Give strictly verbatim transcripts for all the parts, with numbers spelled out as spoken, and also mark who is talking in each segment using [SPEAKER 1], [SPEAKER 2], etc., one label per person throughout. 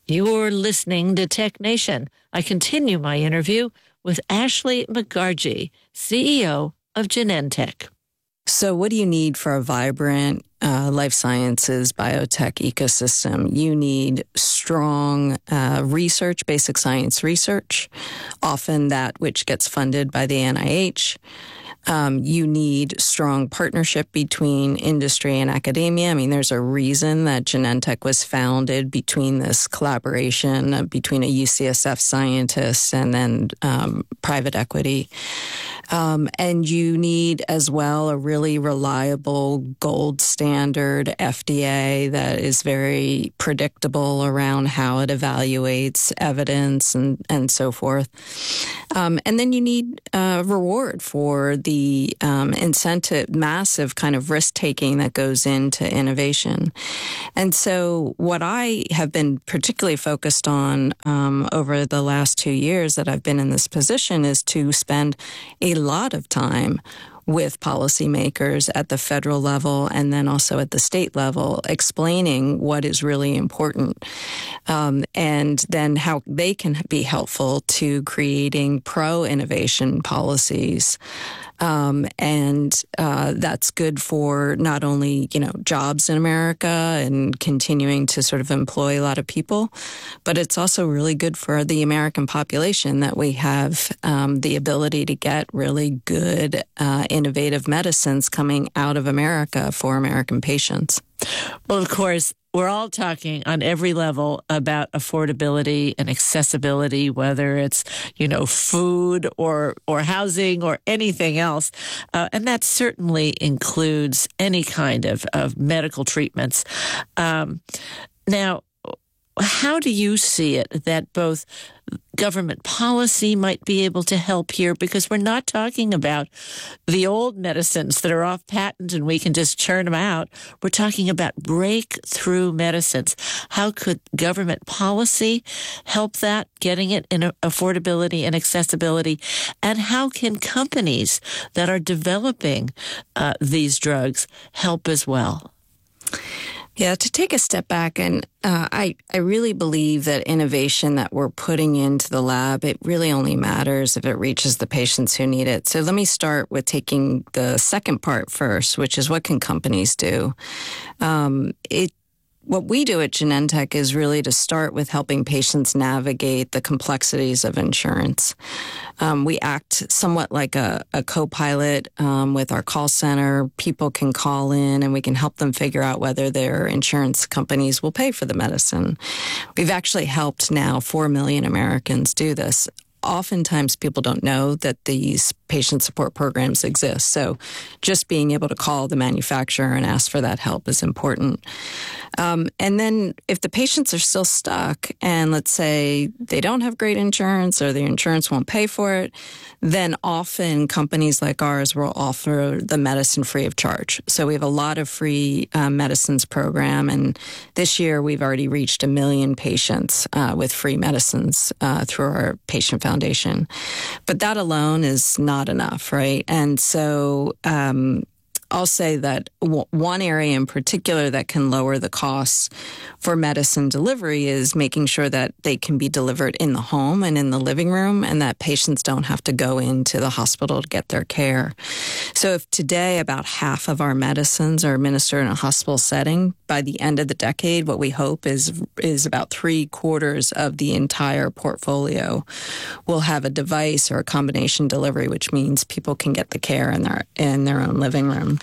[SPEAKER 1] You're listening to Tech Nation. I continue my interview with Ashley McGargy, C E O of Genentech.
[SPEAKER 2] So what do you need for a vibrant uh, life sciences biotech ecosystem? You need strong uh, research, basic science research, often that which gets funded by the N I H. Um, you need strong partnership between industry and academia. I mean, there's a reason that Genentech was founded between this collaboration uh, between a U C S F scientist and then um, private equity. Um, and you need as well a really reliable gold standard F D A that is very predictable around how it evaluates evidence and, and so forth. Um, and then you need a reward for the um, incentive, massive kind of risk-taking that goes into innovation. And so what I have been particularly focused on um, over the last two years that I've been in this position is to spend a lot of time with policymakers at the federal level and then also at the state level, explaining what is really important, um, and then how they can be helpful to creating pro-innovation policies. Um, and uh, that's good for not only, you know, jobs in America and continuing to sort of employ a lot of people, but it's also really good for the American population that we have um, the ability to get really good, uh, innovative medicines coming out of America for American patients.
[SPEAKER 1] Well, of course, we're all talking on every level about affordability and accessibility, whether it's, you know, food or or housing or anything else. Uh, and that certainly includes any kind of, of medical treatments. Um, now, how do you see it that both government policy might be able to help here? Because we're not talking about the old medicines that are off patent and we can just churn them out. We're talking about breakthrough medicines. How could government policy help that, getting it in affordability and accessibility? And how can companies that are developing uh, these drugs help as well?
[SPEAKER 2] Yeah, to take a step back, and uh, I, I really believe that innovation that we're putting into the lab, it really only matters if it reaches the patients who need it. So let me start with taking the second part first, which is what can companies do? Um, it What we do at Genentech is really to start with helping patients navigate the complexities of insurance. Um, we act somewhat like a, a co-pilot um, with our call center. People can call in and we can help them figure out whether their insurance companies will pay for the medicine. We've actually helped now four million Americans do this. Oftentimes people don't know that these patient support programs exist. So just being able to call the manufacturer and ask for that help is important. Um, and then if the patients are still stuck and let's say they don't have great insurance or the insurance won't pay for it, then often companies like ours will offer the medicine free of charge. So we have a lot of free uh, medicines program. And this year we've already reached a million patients uh, with free medicines uh, through our patient foundation. But that alone is not enough, right? And so um, I'll say that w- one area in particular that can lower the costs for medicine delivery is making sure that they can be delivered in the home and in the living room and that patients don't have to go into the hospital to get their care. So if today about half of our medicines are administered in a hospital setting, by the end of the decade, what we hope is is about three quarters of the entire portfolio will have a device or a combination delivery, which means people can get the care in their in their own living room.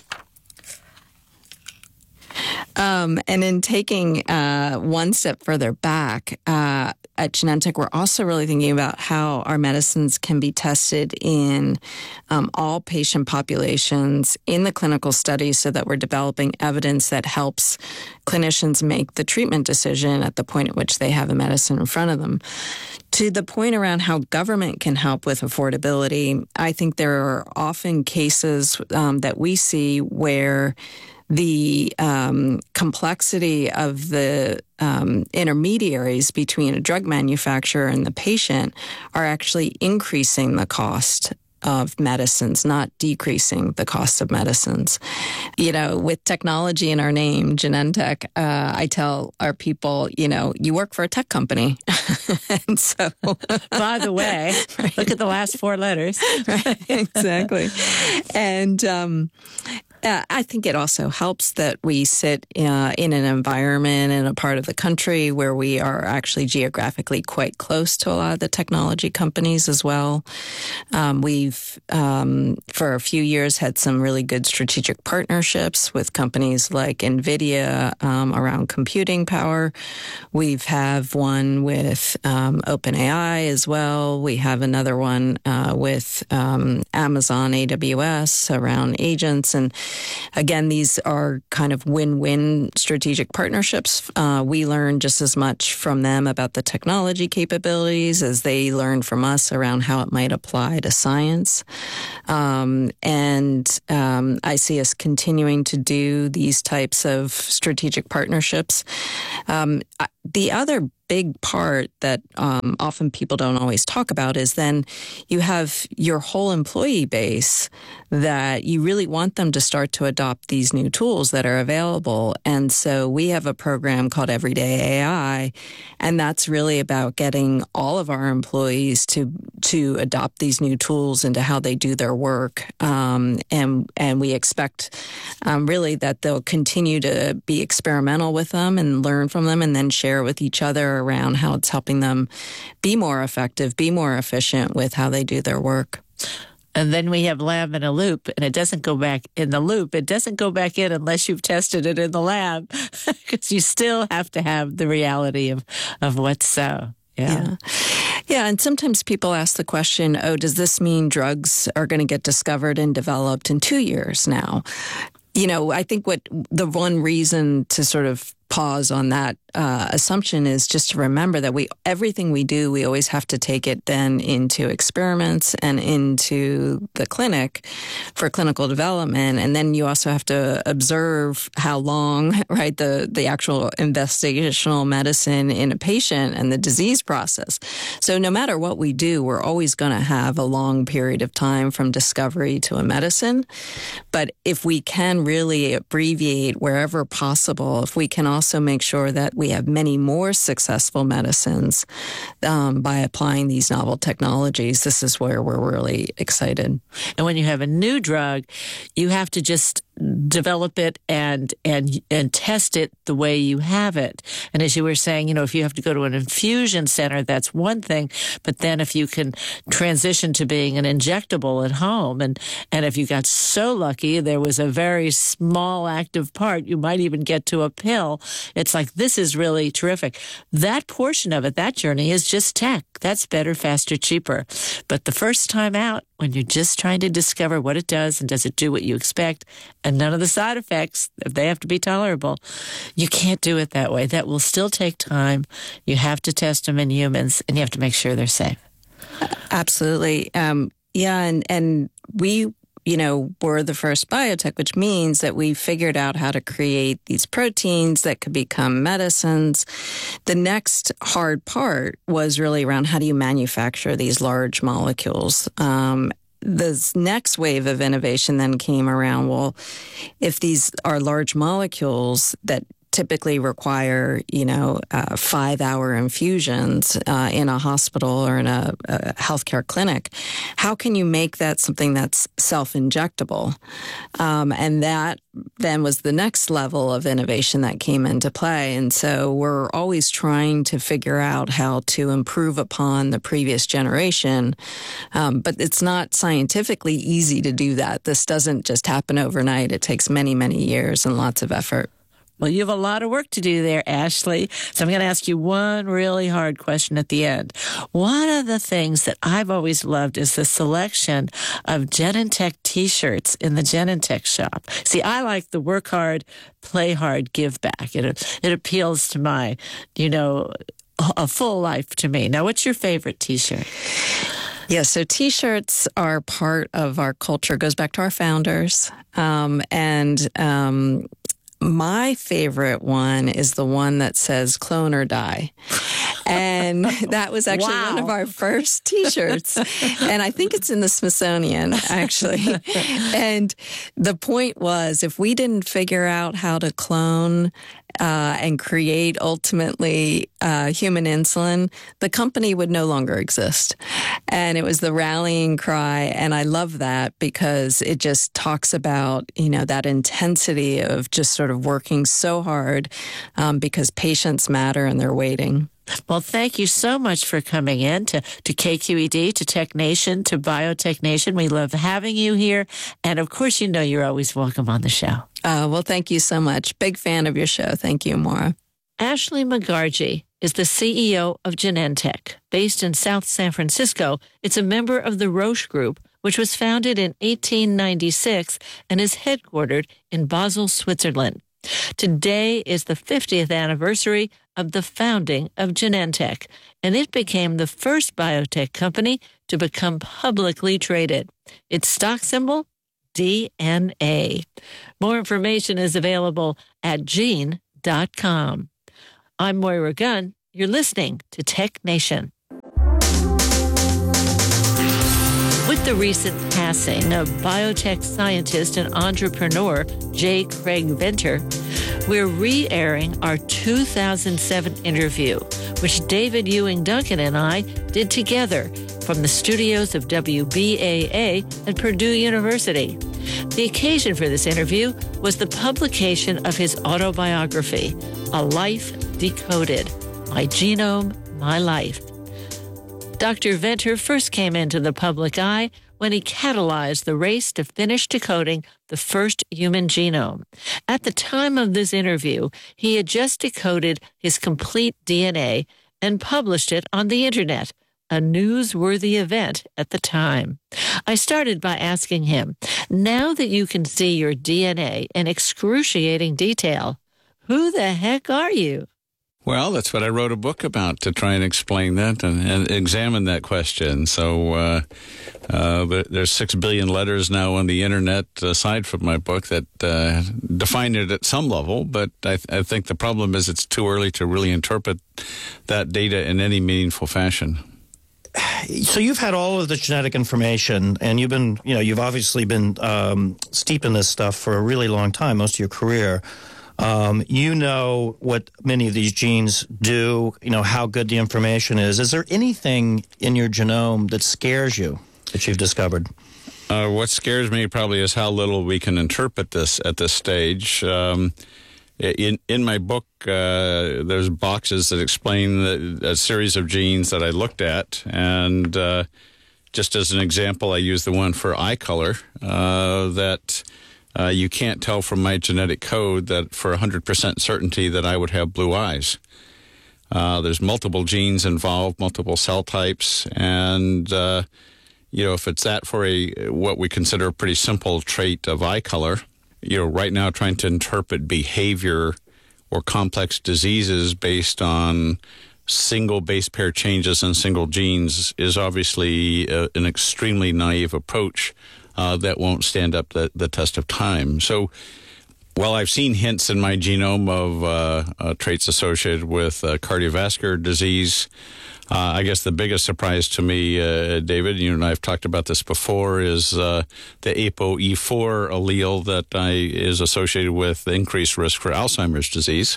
[SPEAKER 2] Um, and in taking uh, one step further back, uh, at Genentech, we're also really thinking about how our medicines can be tested in um, all patient populations in the clinical studies so that we're developing evidence that helps clinicians make the treatment decision at the point at which they have a medicine in front of them. To the point around how government can help with affordability, I think there are often cases um, that we see where the um, complexity of the um, intermediaries between a drug manufacturer and the patient are actually increasing the cost of medicines, not decreasing the cost of medicines. You know, with technology in our name, Genentech, uh, I tell our people, you know, you work for a tech company. And so,
[SPEAKER 1] by the way, right. Look at the last four letters.
[SPEAKER 2] Right, exactly. And, um, Uh, I think it also helps that we sit uh, in an environment in a part of the country where we are actually geographically quite close to a lot of the technology companies as well. Um, we've, um, for a few years, had some really good strategic partnerships with companies like NVIDIA um, around computing power. We've have one with um, OpenAI as well. We have another one uh, with um, Amazon A W S around agents. And again, these are kind of win-win strategic partnerships. Uh, we learn just as much from them about the technology capabilities as they learn from us around how it might apply to science. Um, and um, I see us continuing to do these types of strategic partnerships. Um, the other big part that um, often people don't always talk about is then you have your whole employee base that you really want them to start to adopt these new tools that are available. And so we have a program called Everyday A I, and that's really about getting all of our employees to to adopt these new tools into how they do their work. Um, and and we expect um, really that they'll continue to be experimental with them and learn from them and then share with each other around how it's helping them be more effective, be more efficient with how they do their work.
[SPEAKER 1] And then we have lab in a loop, and it doesn't go back in the loop. It doesn't go back in unless you've tested it in the lab, because you still have to have the reality of, of what's so. Yeah.
[SPEAKER 2] yeah. Yeah. And sometimes people ask the question, oh, does this mean drugs are going to get discovered and developed in two years now? You know, I think what the one reason to sort of pause on that uh, assumption is just to remember that we everything we do, we always have to take it then into experiments and into the clinic for clinical development. And then you also have to observe how long, right, the, the actual investigational medicine in a patient and the disease process. So no matter what we do, we're always going to have a long period of time from discovery to a medicine. But if we can really abbreviate wherever possible, if we can also also make sure that we have many more successful medicines um, by applying these novel technologies, this is where we're really excited.
[SPEAKER 1] And when you have a new drug, you have to just develop it and and and test it the way you have it. And as you were saying, you know, if you have to go to an infusion center, that's one thing. But then if you can transition to being an injectable at home, and and if you got so lucky there was a very small active part, you might even get to a pill. It's like, this is really terrific. That portion of it, that journey is just tech. That's better, faster, cheaper. But the first time out, when you're just trying to discover what it does and does it do what you expect, and none of the side effects, they have to be tolerable, you can't do it that way. That will still take time. You have to test them in humans, and you have to make sure they're safe.
[SPEAKER 2] Absolutely. Um, yeah, and, and we... you know, we're the first biotech, which means that we figured out how to create these proteins that could become medicines. The next hard part was really around how do you manufacture these large molecules. Um, this next wave of innovation then came around, well, if these are large molecules that typically require, you know, uh, five-hour infusions uh, in a hospital or in a, a healthcare clinic, how can you make that something that's self-injectable? Um, and that then was the next level of innovation that came into play. And so we're always trying to figure out how to improve upon the previous generation. Um, but it's not scientifically easy to do that. This doesn't just happen overnight. It takes many, many years and lots of effort.
[SPEAKER 1] Well, you have a lot of work to do there, Ashley. So I'm going to ask you one really hard question at the end. One of the things that I've always loved is the selection of Genentech T-shirts in the Genentech shop. See, I like the work hard, play hard, give back. It, it appeals to my, you know, a full life to me. Now, what's your favorite T-shirt?
[SPEAKER 2] Yeah, so T-shirts are part of our culture. It goes back to our founders. Um, and um My favorite one is the one that says clone or die. And that was actually
[SPEAKER 1] Wow.
[SPEAKER 2] one of our first T-shirts. And I think it's in the Smithsonian, actually. And the point was, if we didn't figure out how to clone uh, and create ultimately uh, human insulin, the company would no longer exist. And it was the rallying cry. And I love that because it just talks about, you know, that intensity of just sort of working so hard um, because patients matter and they're waiting.
[SPEAKER 1] Well, thank you so much for coming in to, to K Q E D, to Tech Nation, to Biotech Nation. We love having you here. And of course, you know you're always welcome on the show.
[SPEAKER 2] Uh, well, thank you so much. Big fan of your show. Thank you, Maura.
[SPEAKER 1] Ashley McGargy is the C E O of Genentech. Based in South San Francisco, it's a member of the Roche Group, which was founded in eighteen ninety-six and is headquartered in Basel, Switzerland. Today is the fiftieth anniversary of the founding of Genentech, and it became the first biotech company to become publicly traded. Its stock symbol, D N A. More information is available at gene dot com. I'm Moira Gunn. You're listening to Tech Nation. With the recent passing of biotech scientist and entrepreneur J. Craig Venter, we're re-airing our two thousand seven interview, which David Ewing Duncan and I did together from the studios of W B A A at Purdue University. The occasion for this interview was the publication of his autobiography, A Life Decoded, My Genome, My Life. Doctor Venter first came into the public eye when he catalyzed the race to finish decoding the first human genome. At the time of this interview, he had just decoded his complete D N A and published it on the internet, a newsworthy event at the time. I started by asking him, now that you can see your D N A in excruciating detail, who the heck are you?
[SPEAKER 3] Well, that's what I wrote a book about, to try and explain that and, and examine that question. So uh, uh, there's six billion letters now on the internet, aside from my book, that uh, define it at some level. But I, th- I think the problem is it's too early to really interpret that data in any meaningful fashion.
[SPEAKER 4] So you've had all of the genetic information, and you've been, you know, you've obviously been um, steep in this stuff for a really long time, most of your career. Um, you know what many of these genes do, you know, how good the information is. Is there anything in your genome that scares you that you've discovered?
[SPEAKER 3] Uh, what scares me probably is how little we can interpret this at this stage. Um, in in my book, uh, there's boxes that explain the, a series of genes that I looked at, and uh, just as an example, I use the one for eye color, uh, that Uh, you can't tell from my genetic code that for one hundred percent certainty that I would have blue eyes. Uh, there's multiple genes involved, multiple cell types, and, uh, you know, if it's that for a what we consider a pretty simple trait of eye color, you know, right now trying to interpret behavior or complex diseases based on single base pair changes in single genes is obviously uh, an extremely naive approach. Uh, that won't stand up the, the test of time. So while I've seen hints in my genome of uh, uh, traits associated with uh, cardiovascular disease, uh, I guess the biggest surprise to me, uh, David, you and I have talked about this before, is uh, the A P O E four allele that I, is associated with the increased risk for Alzheimer's disease.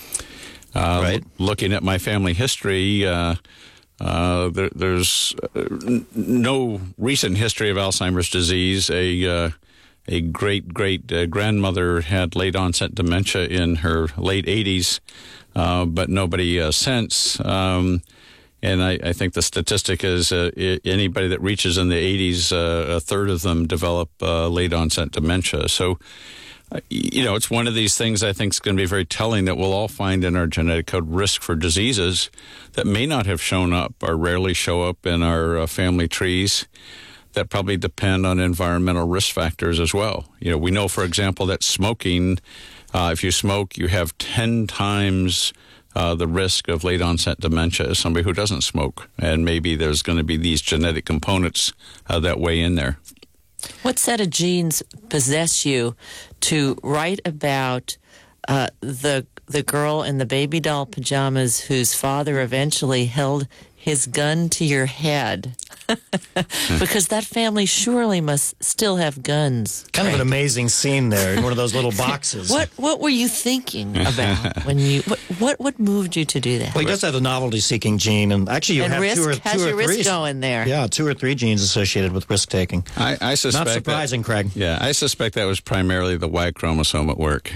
[SPEAKER 3] Uh,
[SPEAKER 4] right.
[SPEAKER 3] Looking at my family history, uh, Uh, there, there's uh, n- no recent history of Alzheimer's disease. A uh, a great great uh, grandmother had late onset dementia in her late eighties, uh, but nobody uh, since. Um, and I, I think the statistic is uh, I- anybody that reaches in the eighties, uh, a third of them develop uh, late onset dementia. So, Uh, you know, it's one of these things I think is going to be very telling that we'll all find in our genetic code risk for diseases that may not have shown up or rarely show up in our uh, family trees that probably depend on environmental risk factors as well. You know, we know, for example, that smoking, uh, if you smoke, you have ten times uh, the risk of late onset dementia as somebody who doesn't smoke. And maybe there's going to be these genetic components uh, that weigh in there.
[SPEAKER 1] What set of genes possess you to write about uh, the the girl in the baby doll pajamas whose father eventually held his gun to your head? Because that family surely must still have guns.
[SPEAKER 4] Kind
[SPEAKER 1] right?
[SPEAKER 4] of an amazing scene there in one of those little boxes.
[SPEAKER 1] What What were you thinking about when you what what, what moved you to do that?
[SPEAKER 4] Well, he does have the novelty-seeking gene, and actually you
[SPEAKER 1] and
[SPEAKER 4] have
[SPEAKER 1] risk,
[SPEAKER 4] two or,
[SPEAKER 1] how's
[SPEAKER 4] two
[SPEAKER 1] your
[SPEAKER 4] or
[SPEAKER 1] risk
[SPEAKER 4] three.
[SPEAKER 1] going there?
[SPEAKER 4] Yeah, two or three genes associated with risk-taking.
[SPEAKER 3] I, I suspect
[SPEAKER 4] Not surprising,
[SPEAKER 3] that,
[SPEAKER 4] Craig.
[SPEAKER 3] Yeah, I suspect that was primarily the Y chromosome at work.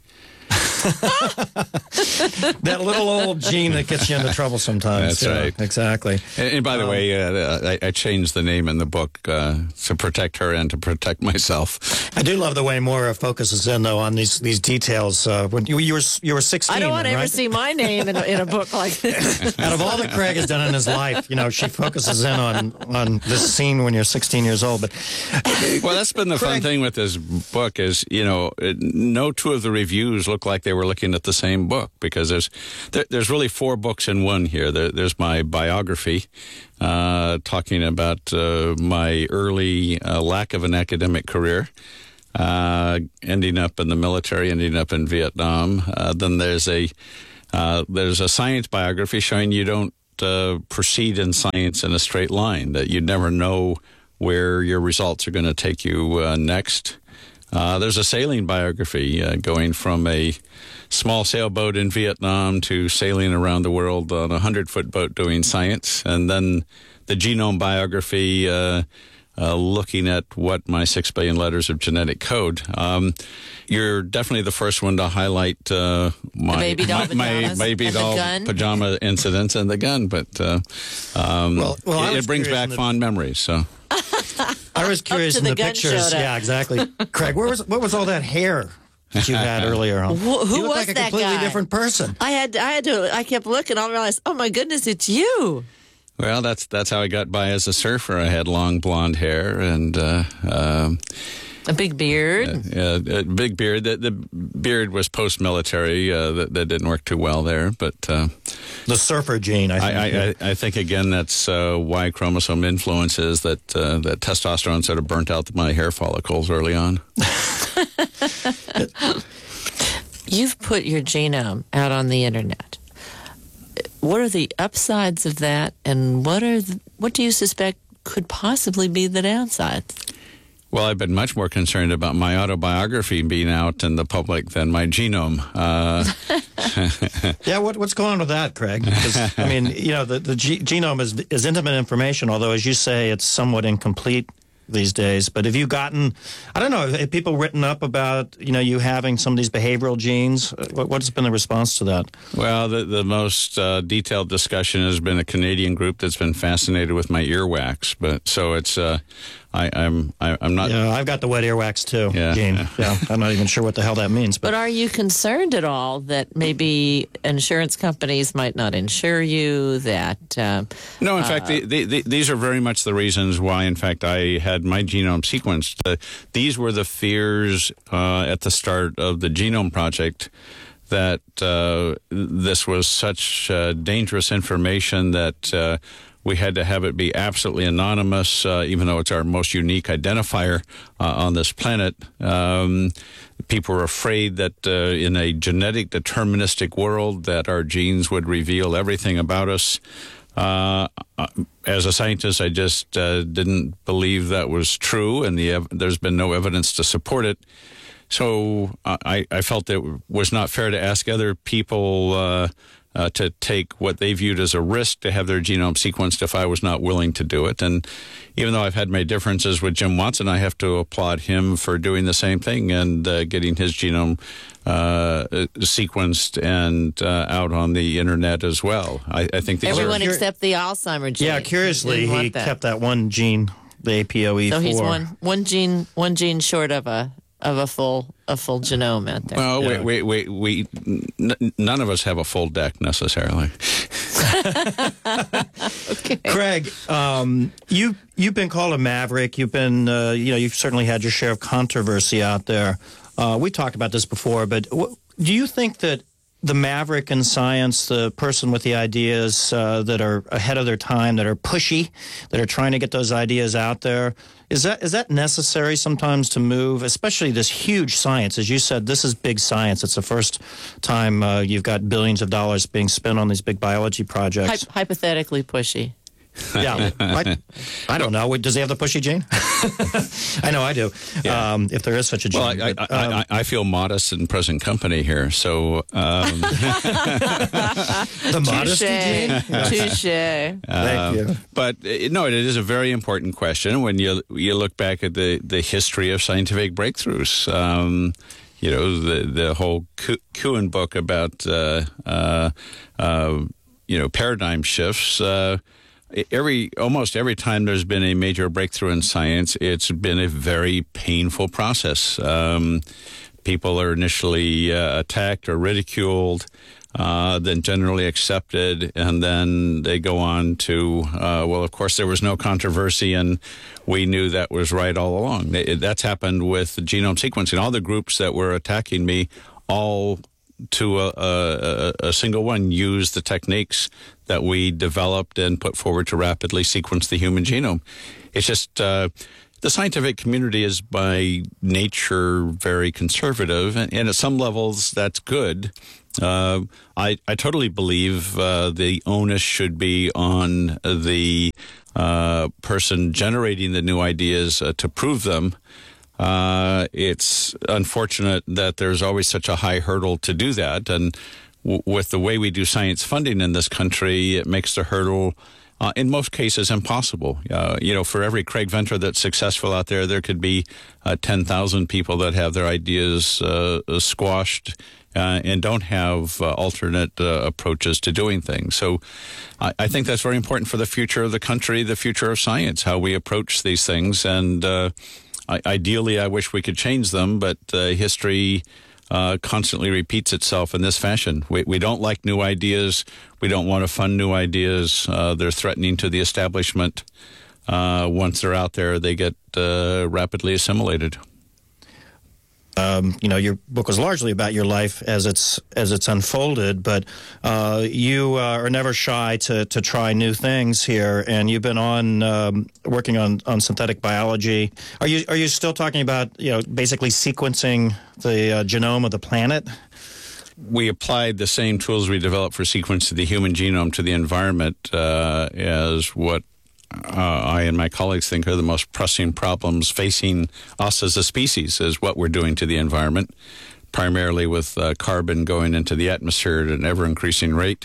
[SPEAKER 4] That little old gene that gets you into trouble sometimes.
[SPEAKER 3] That's
[SPEAKER 4] Yeah,
[SPEAKER 3] right.
[SPEAKER 4] Exactly.
[SPEAKER 3] And, and by the
[SPEAKER 4] Um,
[SPEAKER 3] way, uh, I, I changed the name in the book uh, to protect her and to protect myself.
[SPEAKER 4] I do love the way Maura focuses in, though, on these these details. Uh, when you, you were you were sixteen,
[SPEAKER 1] I don't want to
[SPEAKER 4] right?
[SPEAKER 1] ever see my name in a, in a book like this.
[SPEAKER 4] Out of all that Craig has done in his life, you know, she focuses in on on this scene when you're sixteen years old. But
[SPEAKER 3] Well, that's been the fun
[SPEAKER 4] Craig-
[SPEAKER 3] thing with this book is, you know, it, no two of the reviews look like they were looking at the same book, because there's there, there's really four books in one here. There, there's my biography, uh, talking about uh, my early uh, lack of an academic career, uh, ending up in the military, ending up in Vietnam. Uh, then there's a uh, there's a science biography showing you don't uh, proceed in science in a straight line, that you never know where your results are going to take you uh, next. Uh, there's a sailing biography uh, going from a small sailboat in Vietnam to sailing around the world on a hundred-foot boat doing science. And then the genome biography, uh, uh, looking at what my six billion letters of genetic code. Um, you're definitely the first one to highlight uh, my,
[SPEAKER 1] baby doll
[SPEAKER 3] my, my
[SPEAKER 1] pajamas
[SPEAKER 3] baby
[SPEAKER 1] and the
[SPEAKER 3] doll
[SPEAKER 1] gun.
[SPEAKER 3] pajama incidents and the gun. But uh, um,
[SPEAKER 4] Well- well, I
[SPEAKER 3] it,
[SPEAKER 4] was
[SPEAKER 3] it brings
[SPEAKER 4] curious
[SPEAKER 3] back
[SPEAKER 4] in the-
[SPEAKER 3] fond memories. So.
[SPEAKER 4] I was curious
[SPEAKER 1] to
[SPEAKER 4] in
[SPEAKER 1] the
[SPEAKER 4] the,
[SPEAKER 1] gun
[SPEAKER 4] pictures.
[SPEAKER 1] showed up.
[SPEAKER 4] Yeah, exactly. Craig, where was what was all that hair that you had earlier?
[SPEAKER 1] Who- who
[SPEAKER 4] you look
[SPEAKER 1] was
[SPEAKER 4] like a
[SPEAKER 1] that
[SPEAKER 4] completely
[SPEAKER 1] guy?
[SPEAKER 4] different person.
[SPEAKER 1] I had I had to I kept looking. I realized, oh my goodness, it's you.
[SPEAKER 3] Well, that's that's how I got by as a surfer. I had long blonde hair and uh, um,
[SPEAKER 1] A big beard.
[SPEAKER 3] uh, a big beard. The, the beard was post-military. Uh, that, that didn't work too well there. But uh,
[SPEAKER 4] The surfer gene, I think.
[SPEAKER 3] I, I, I, I think again that's uh, Y chromosome influences that uh, that testosterone sort of burnt out my hair follicles early on.
[SPEAKER 1] You've put your genome out on the internet. What are the upsides of that, and what are the, what do you suspect could possibly be the downsides?
[SPEAKER 3] Well, I've been much more concerned about my autobiography being out in the public than my genome. Uh,
[SPEAKER 4] Yeah, what, what's going on with that, Craig? 'Cause, I mean, you know, the, the ge- genome is, is intimate information, although, as you say, it's somewhat incomplete these days. But have you gotten, I don't know, have people written up about, you know, you having some of these behavioral genes? What, what's been the response to that?
[SPEAKER 3] Well, the, the most uh, detailed discussion has been a Canadian group that's been fascinated with my earwax. But so it's, uh, I, I'm, I, I'm not.
[SPEAKER 4] Yeah, I've got the wet earwax too,
[SPEAKER 3] Yeah,
[SPEAKER 4] gene.
[SPEAKER 3] yeah.
[SPEAKER 4] Yeah, I'm not even sure what the hell that means. But,
[SPEAKER 1] But are you concerned at all that maybe insurance companies might not insure you? That uh,
[SPEAKER 3] No, in fact, the, the, the, these are very much the reasons why, in fact, I had my genome sequenced. Uh, these were the fears uh, at the start of the Genome Project, that uh, this was such uh, dangerous information that uh, we had to have it be absolutely anonymous, uh, even though it's our most unique identifier uh, on this planet. Um, people were afraid that uh, in a genetic deterministic world that our genes would reveal everything about us. Uh, as a scientist, I just uh, didn't believe that was true, and the ev- there's been no evidence to support it. So uh, I, I felt it was not fair to ask other people uh, uh, to take what they viewed as a risk to have their genome sequenced if I was not willing to do it. And even though I've had my differences with Jim Watson, I have to applaud him for doing the same thing and uh, getting his genome uh, sequenced and uh, out on the internet as well. I, I think these
[SPEAKER 1] everyone
[SPEAKER 3] are...
[SPEAKER 1] except the Alzheimer gene.
[SPEAKER 4] yeah, curiously,
[SPEAKER 1] didn't want
[SPEAKER 4] he
[SPEAKER 1] that.
[SPEAKER 4] kept that one gene, the A P O E four.
[SPEAKER 1] So he's one one gene one gene short of a of a full a full genome out there.
[SPEAKER 3] Well,
[SPEAKER 4] Yeah.
[SPEAKER 3] wait, wait, wait. We n- none of us have a full deck necessarily.
[SPEAKER 1] Okay.
[SPEAKER 4] Craig, um, you you've been called a maverick. You've been, uh, you know, you've certainly had your share of controversy out there. Uh, we talked about this before, but w- do you think that the maverick in science, the person with the ideas uh, that are ahead of their time, that are pushy, that are trying to get those ideas out there. Is that is that necessary sometimes to move, especially this huge science? As you said, this is big science. It's the first time uh, you've got billions of dollars being spent on these big biology projects.
[SPEAKER 1] Hy- hypothetically pushy.
[SPEAKER 4] Yeah, I, I don't know. Does he have the pushy gene? I know I do.
[SPEAKER 3] Yeah.
[SPEAKER 4] Um, if there is such a gene.
[SPEAKER 3] Well, I,
[SPEAKER 4] but,
[SPEAKER 3] I,
[SPEAKER 4] um,
[SPEAKER 3] I, I feel modest in present company here, so um,
[SPEAKER 4] the modesty gene.
[SPEAKER 1] Touche.
[SPEAKER 4] Thank
[SPEAKER 3] uh,
[SPEAKER 4] you.
[SPEAKER 3] But uh, no, it is a very important question when you you look back at the, the history of scientific breakthroughs. Um, you know, the the whole Kuhn book about uh, uh, uh, you know paradigm shifts. Uh, Every almost every time there's been a major breakthrough in science, it's been a very painful process. Um, people are initially uh, attacked or ridiculed, uh, then generally accepted, and then they go on to, uh, well, of course, there was no controversy, and we knew that was right all along. It, that's happened with genome sequencing. All the groups that were attacking me, all to a, a, a single one, use the techniques that we developed and put forward to rapidly sequence the human genome. It's just uh, the scientific community is by nature very conservative, and, and at some levels that's good. Uh, I, I totally believe uh, the onus should be on the uh, person generating the new ideas uh, to prove them. Uh, it's unfortunate that there's always such a high hurdle to do that. And w- with the way we do science funding in this country, it makes the hurdle, uh, in most cases, impossible. Uh, you know, for every Craig Venter that's successful out there, there could be uh, ten thousand people that have their ideas uh, squashed uh, and don't have uh, alternate uh, approaches to doing things. So I, I think that's very important for the future of the country, the future of science, how we approach these things. And uh, ideally, I wish we could change them, but uh, history uh, constantly repeats itself in this fashion. We, we don't like new ideas. We don't want to fund new ideas. Uh, they're threatening to the establishment. Uh, once they're out there, they get uh, rapidly assimilated.
[SPEAKER 4] Um, you know, your book was largely about your life as it's as it's unfolded, but uh, you uh, are never shy to to try new things here, and you've been on um, working on, on synthetic biology. Are you are you still talking about you know basically sequencing the uh, genome of the planet?
[SPEAKER 3] We applied the same tools we developed for sequencing the human genome to the environment uh, as what Uh, I and my colleagues think are the most pressing problems facing us as a species, is what we're doing to the environment, primarily with uh, carbon going into the atmosphere at an ever-increasing rate.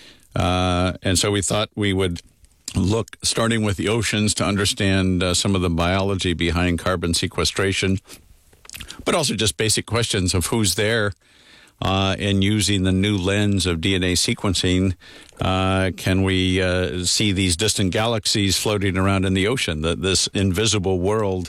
[SPEAKER 3] Uh, and so we thought we would look, starting with the oceans, to understand uh, some of the biology behind carbon sequestration, but also just basic questions of who's there. Uh, and using the new lens of D N A sequencing, uh, can we uh, see these distant galaxies floating around in the ocean, the, this invisible world?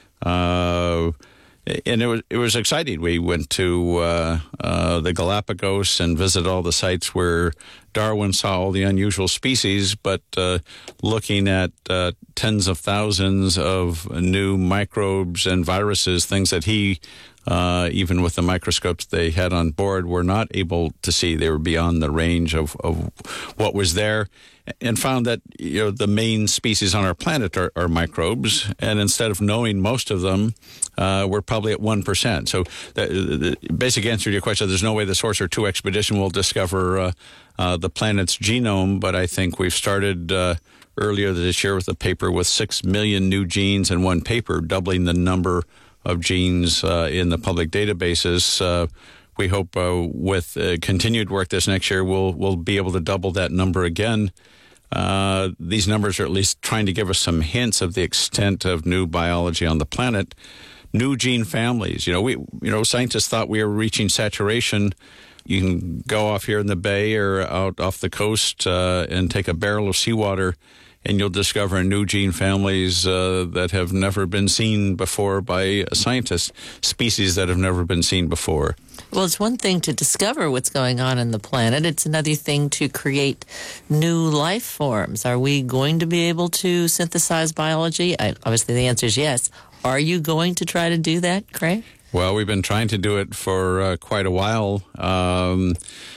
[SPEAKER 3] Uh, and it was it was exciting. We went to uh, uh, the Galapagos and visited all the sites where Darwin saw all the unusual species, but uh, looking at uh, tens of thousands of new microbes and viruses, things that he Uh, even with the microscopes they had on board, were not able to see. They were beyond the range of, of what was there, and found that you know the main species on our planet are, are microbes, and instead of knowing most of them, uh, we're probably at one percent. So the, the basic answer to your question, there's no way the Sorcerer two expedition will discover uh, uh, the planet's genome, but I think we've started uh, earlier this year with a paper with six million new genes in one paper, doubling the number of genes uh, in the public databases. Uh, we hope uh, with uh, continued work this next year, we'll we'll be able to double that number again. Uh, these numbers are at least trying to give us some hints of the extent of new biology on the planet. New gene families. You know, we you know scientists thought we were reaching saturation. You can go off here in the bay or out off the coast uh, and take a barrel of seawater, and you'll discover new gene families uh, that have never been seen before by scientists, species that have never been seen before.
[SPEAKER 1] Well, it's one thing to discover what's going on in the planet. It's another thing to create new life forms. Are we going to be able to synthesize biology? I, obviously, the answer is yes. Are you going to try to do that, Craig?
[SPEAKER 3] Well, we've been trying to do it for uh, quite a while. Um,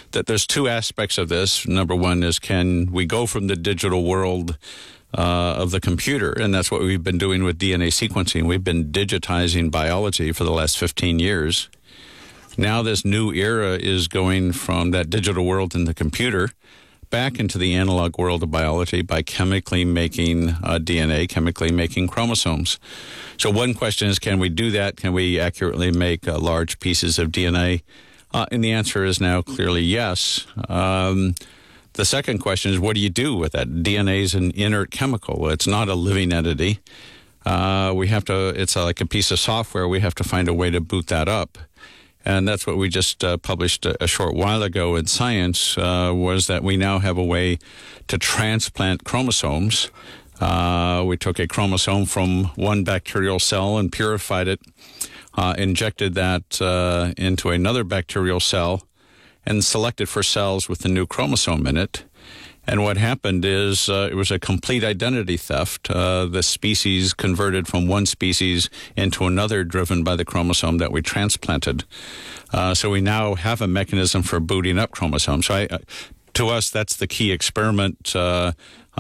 [SPEAKER 3] that there's two aspects of this. Number one is, can we go from the digital world uh, of the computer? And that's what we've been doing with D N A sequencing. We've been digitizing biology for the last fifteen years. Now this new era is going from that digital world in the computer back into the analog world of biology by chemically making uh, D N A, chemically making chromosomes. So one question is, can we do that? Can we accurately make uh, large pieces of D N A? Uh, and the answer is now clearly yes. Um, the second question is, what do you do with that? D N A is an inert chemical. It's not a living entity. Uh, we have to, it's like a piece of software. We have to find a way to boot that up. And that's what we just uh, published a, a short while ago in Science, uh, was that we now have a way to transplant chromosomes. Uh, we took a chromosome from one bacterial cell and purified it, uh, injected that uh, into another bacterial cell, and selected for cells with the new chromosome in it. And what happened is uh, it was a complete identity theft. Uh, the species converted from one species into another, driven by the chromosome that we transplanted. Uh, so we now have a mechanism for booting up chromosomes. So I, uh, to us, that's the key experiment uh,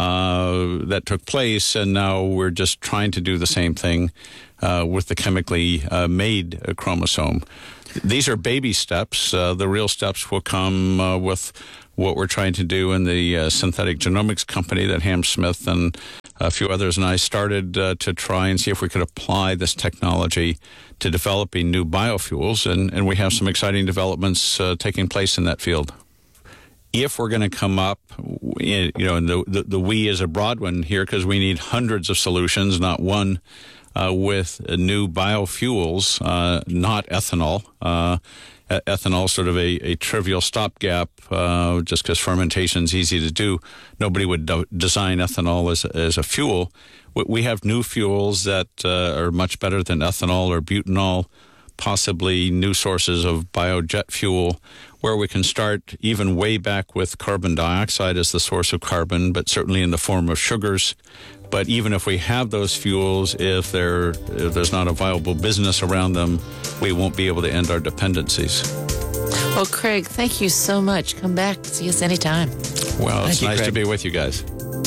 [SPEAKER 3] uh, that took place. And now we're just trying to do the same thing uh, with the chemically uh, made uh, chromosome. These are baby steps. Uh, the real steps will come uh, with what we're trying to do in the uh, synthetic genomics company that Ham Smith and a few others and I started uh, to try and see if we could apply this technology to developing new biofuels. And, and we have some exciting developments uh, taking place in that field. If we're going to come up, you know, and the, the, the we is a broad one here because we need hundreds of solutions, not one, uh, with uh, new biofuels, uh, not ethanol. Uh, Ethanol is sort of a, a trivial stopgap, uh, just because fermentation is easy to do. Nobody would do- design ethanol as, as a fuel. We have new fuels that uh, are much better than ethanol or butanol, possibly new sources of biojet fuel, where we can start even way back with carbon dioxide as the source of carbon, but certainly in the form of sugars. But even if we have those fuels, if, they're, if there's not a viable business around them, we won't be able to end our dependencies.
[SPEAKER 1] Well, Craig, thank you so much. Come back. See us anytime.
[SPEAKER 3] Well, it's
[SPEAKER 4] Thank you,
[SPEAKER 3] nice
[SPEAKER 4] Craig.
[SPEAKER 3] to be with you guys.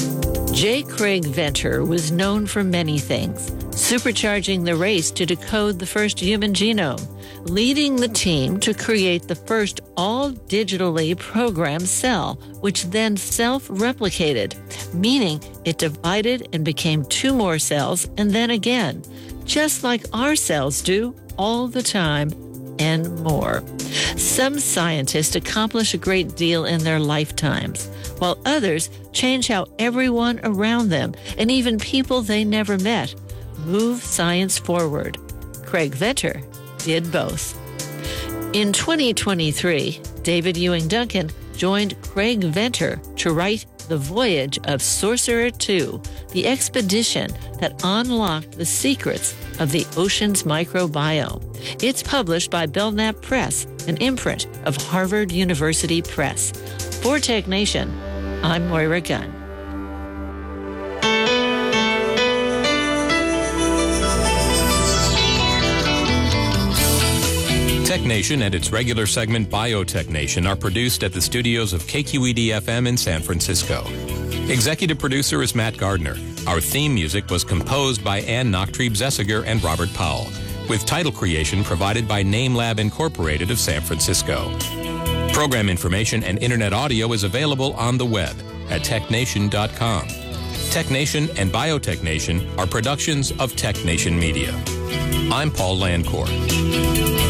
[SPEAKER 1] J. Craig Venter was known for many things, supercharging the race to decode the first human genome, leading the team to create the first all-digitally programmed cell, which then self-replicated, meaning it divided and became two more cells and then again, just like our cells do all the time and more. Some scientists accomplish a great deal in their lifetimes, while others change how everyone around them, and even people they never met, move science forward. Craig Venter did both. In twenty twenty-three, David Ewing Duncan joined Craig Venter to write The Voyage of Sorcerer two, the expedition that unlocked the secrets of the ocean's microbiome. It's published by Belknap Press, an imprint of Harvard University Press. For Tech Nation, I'm Moira Gunn.
[SPEAKER 5] Tech Nation and its regular segment Biotech Nation are produced at the studios of K Q E D F M in San Francisco. Executive producer is Matt Gardner. Our theme music was composed by Ann Nachtrieb-Zessiger and Robert Powell, with title creation provided by NameLab Incorporated of San Francisco. Program information and internet audio is available on the web at tech nation dot com. Tech Nation and Biotech Nation are productions of Tech Nation Media. I'm Paul Landcore.